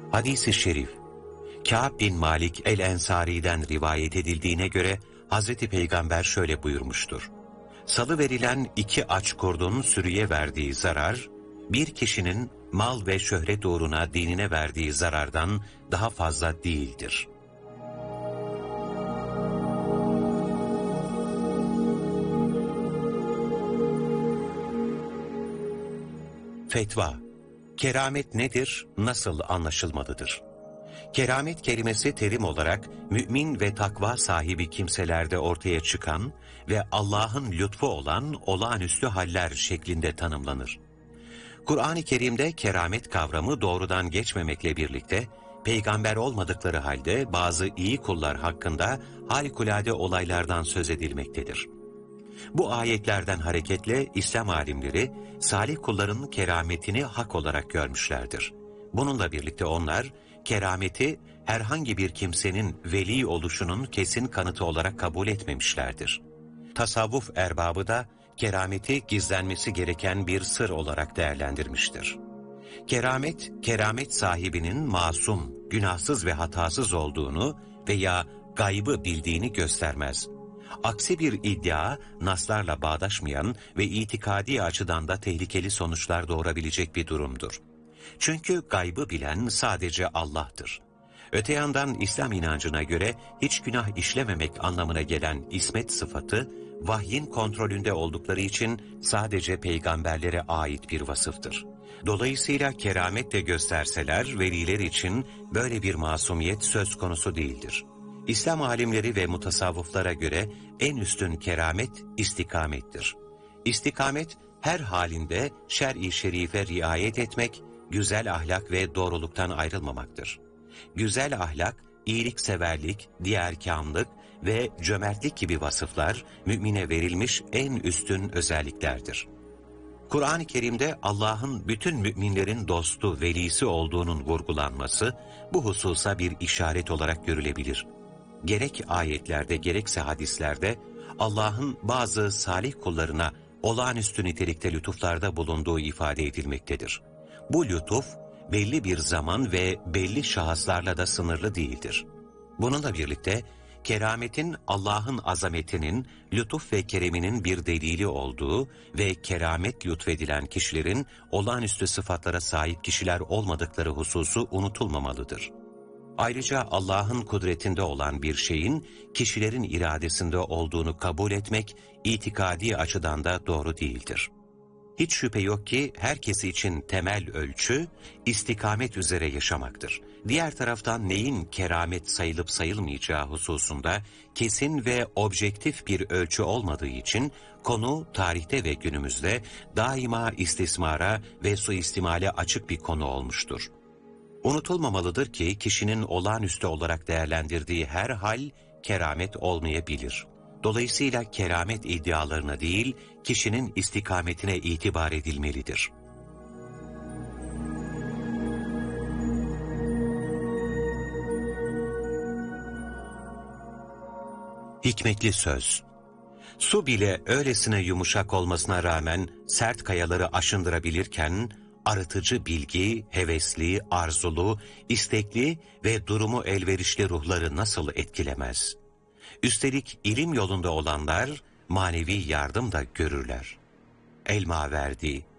Hadis-i şerif, Kâb bin Malik el-Ensari'den rivayet edildiğine göre Hazreti Peygamber şöyle buyurmuştur: Salıverilen 2 aç kurdun sürüye verdiği zarar, bir kişinin mal ve şöhret uğruna dinine verdiği zarardan daha fazla değildir. Fetva: Keramet nedir, nasıl anlaşılmalıdır? Keramet kelimesi terim olarak mümin ve takva sahibi kimselerde ortaya çıkan ve Allah'ın lütfu olan olağanüstü haller şeklinde tanımlanır. Kur'an-ı Kerim'de keramet kavramı doğrudan geçmemekle birlikte, peygamber olmadıkları halde bazı iyi kullar hakkında harikulade olaylardan söz edilmektedir. Bu ayetlerden hareketle İslam alimleri, salih kulların kerametini hak olarak görmüşlerdir. Bununla birlikte onlar, kerameti herhangi bir kimsenin veli oluşunun kesin kanıtı olarak kabul etmemişlerdir. Tasavvuf erbabı da kerameti gizlenmesi gereken bir sır olarak değerlendirmiştir. Keramet, keramet sahibinin masum, günahsız ve hatasız olduğunu veya gaybı bildiğini göstermez. Aksi bir iddia, naslarla bağdaşmayan ve itikadi açıdan da tehlikeli sonuçlar doğurabilecek bir durumdur. Çünkü gaybı bilen sadece Allah'tır. Öte yandan İslam inancına göre hiç günah işlememek anlamına gelen ismet sıfatı, vahyin kontrolünde oldukları için sadece peygamberlere ait bir vasıftır. Dolayısıyla keramet de gösterseler veliler için böyle bir masumiyet söz konusu değildir. İslam alimleri ve mutasavvıflara göre en üstün keramet istikamettir. İstikamet her halinde şer-i şerife riayet etmek, güzel ahlak ve doğruluktan ayrılmamaktır. Güzel ahlak, iyilikseverlik, diğerkâmlık ve cömertlik gibi vasıflar mümine verilmiş en üstün özelliklerdir. Kur'an-ı Kerim'de Allah'ın bütün müminlerin dostu, velisi olduğunun vurgulanması bu hususa bir işaret olarak görülebilir. Gerek ayetlerde gerekse hadislerde Allah'ın bazı salih kullarına olağanüstü nitelikte lütuflarda bulunduğu ifade edilmektedir. Bu lütuf belli bir zaman ve belli şahıslarla da sınırlı değildir. Bununla birlikte kerametin Allah'ın azametinin, lütuf ve kereminin bir delili olduğu ve keramet lütfedilen kişilerin olağanüstü sıfatlara sahip kişiler olmadıkları hususu unutulmamalıdır. Ayrıca Allah'ın kudretinde olan bir şeyin kişilerin iradesinde olduğunu kabul etmek itikadi açıdan da doğru değildir. Hiç şüphe yok ki herkes için temel ölçü istikamet üzere yaşamaktır. Diğer taraftan neyin keramet sayılıp sayılmayacağı hususunda kesin ve objektif bir ölçü olmadığı için konu tarihte ve günümüzde daima istismara ve suistimale açık bir konu olmuştur. Unutulmamalıdır ki kişinin olağanüstü olarak değerlendirdiği her hal keramet olmayabilir. Dolayısıyla keramet iddialarına değil, kişinin istikametine itibar edilmelidir. Hikmetli söz. Su bile öylesine yumuşak olmasına rağmen sert kayaları aşındırabilirken, arıtıcı bilgi, hevesli, arzulu, istekli ve durumu elverişli ruhları nasıl etkilemez? Üstelik ilim yolunda olanlar manevi yardım da görürler. El-Maverdi